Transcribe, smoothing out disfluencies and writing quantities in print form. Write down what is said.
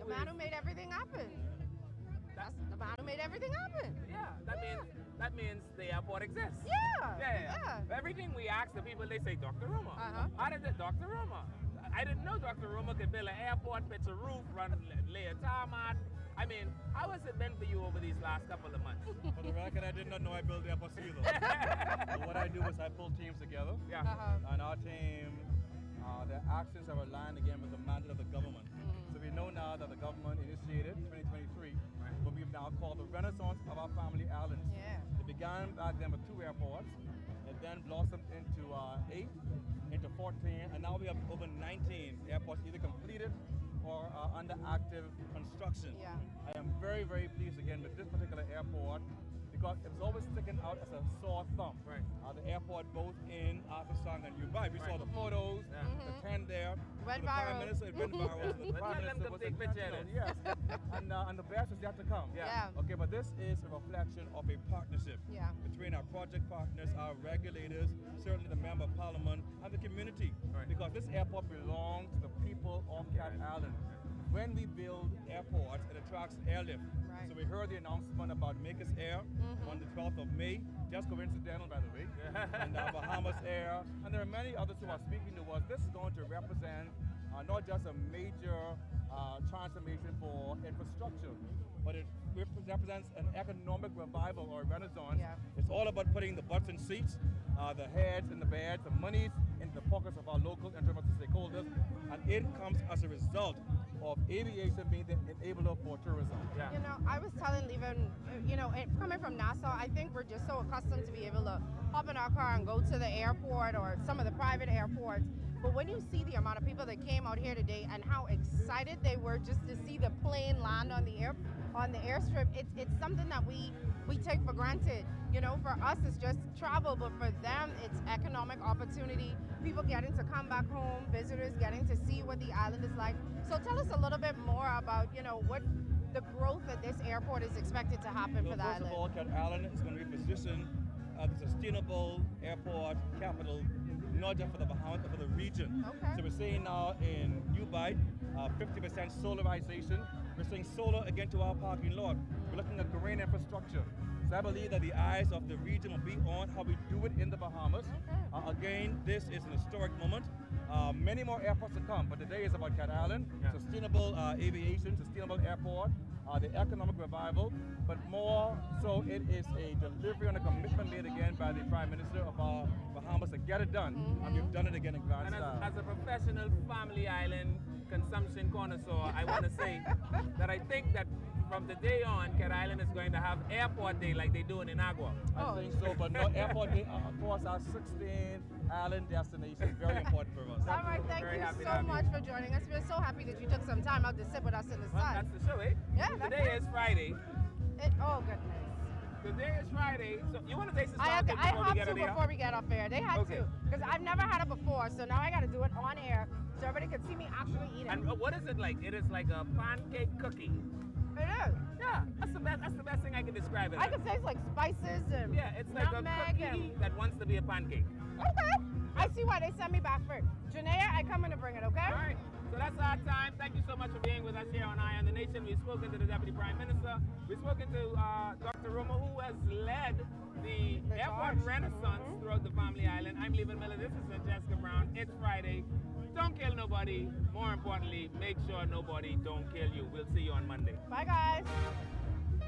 man who made everything happen. That's the man who made everything happen. Yeah, that means the airport exists. Yeah. Everything we ask the people, they say Dr. Roma. Uh-huh. How did it, Dr. Roma? I didn't know Dr. Roma could build an airport, pitch a roof, lay a tarmac. I mean, how has it been for you over these last couple of months? For the record, I did not know I built the airport either. So what I do is I pull teams together. Yeah. Uh-huh. And our team, their actions are aligned again with the mandate of the government. So we know now that the government initiated 2023 what we've now called the Renaissance of our family islands. Yeah. It began back then with 2 airports. It then blossomed into 8, into 14, and now we have over 19 airports either completed or under active construction. Yeah. I am very, very pleased again with this particular airport because it was always sticking out as a sore thumb. Right. The airport both in Arkansas and Dubai. We saw the photos, the tent there. Went the Prime viral. Minister, it went viral. So the But Prime let them Minister come was take picture of intentional, yes. And the best is yet to come. Yeah. Okay, but this is a reflection of a partnership Yeah. between our project partners, our regulators, certainly the member of parliament, and the community. Right. Because this airport belongs to the people of Cat Island. When we build airports, it attracts airlift. Right. So we heard the announcement about Makers Air on the 12th of May, just coincidental by the way, and Bahamas Air, and there are many others who are speaking to us. This is going to represent not just a major transformation for infrastructure, but it represents an economic revival or renaissance. Yeah. It's all about putting the butts in seats, the heads in the beds, the monies in the pockets of our local and domestic stakeholders, and it comes as a result of aviation being the enabler for tourism. Yeah. You know, I was telling Levin, coming from Nassau, I think we're just so accustomed to be able to hop in our car and go to the airport or some of the private airports. But when you see the amount of people that came out here today and how excited they were just to see the plane land on the airstrip, it's something that we take for granted. You know, for us it's just travel, but for them it's economic opportunity. People getting to come back home, visitors getting to see what the island is like. So tell us a little bit more about, what the growth at this airport is expected to happen for the First of island. all, Cat Island is going to be positioned as a sustainable airport capital, not just for the Bahamas, but for the region. Okay. So we're seeing now in Dubai, 50% solarization. We're seeing solar again to our parking lot. We're looking at green infrastructure. So I believe that the eyes of the region will be on how we do it in the Bahamas. Again, this is an historic moment. Many more airports to come, but today is about Cat Island, sustainable aviation, sustainable airport, the economic revival, but more so it is a delivery on a commitment made again by the Prime Minister of our Bahamas to get it done, and we've done it again in grand And style. as a professional family island consumption connoisseur, I want to say that I think that from today on, Cat Island is going to have airport day like they do in Inagua. I think so, but no airport, of course, our 16 island destination, very important for us. All right, thank Very you happy to so have you. much for joining us. We're so happy that you took some time out to sit with us in the Well, sun. that's the show, eh? Yeah, that's Today it. is Friday. Oh goodness. Today is Friday. So you want to taste this I have pound to, cake I before we have get to out of here? before we get off air. They had Okay. to, because I've never had it before. So now I got to do it on air so everybody can see me actually eat it. And what is it like? It is like a pancake cookie. It is. Yeah, that's the best. That's the best thing I can describe it. I as. can taste like spices and Yeah, it's like a nutmeg cookie and- that wants to be a pancake. Okay. I see why they sent me back for it. Janaea, I come in to bring it. Okay. All right. So that's our time. Thank you so much for being with us here on Eye on the Nation. We've spoken to the Deputy Prime Minister. We've spoken to Dr. Roma, who has led the airport charge. renaissance throughout the family island. I'm Levin Miller. This is Jessica Brown. It's Friday. Don't kill nobody. More importantly, make sure nobody don't kill you. We'll see you on Monday. Bye, guys.